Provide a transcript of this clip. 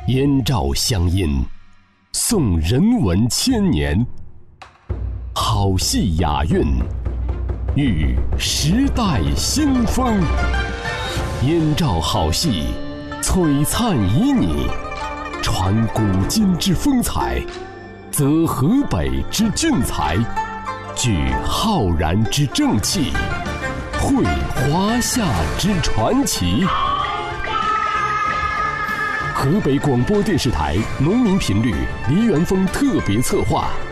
燕赵乡音，颂人文千年。好戏雅韵，遇时代新风。燕赵好戏，璀璨旖旎，传古今之风采，则河北之俊才，聚浩然之正气，绘华夏之传奇。河北广播电视台农民频率梨园风特别策划。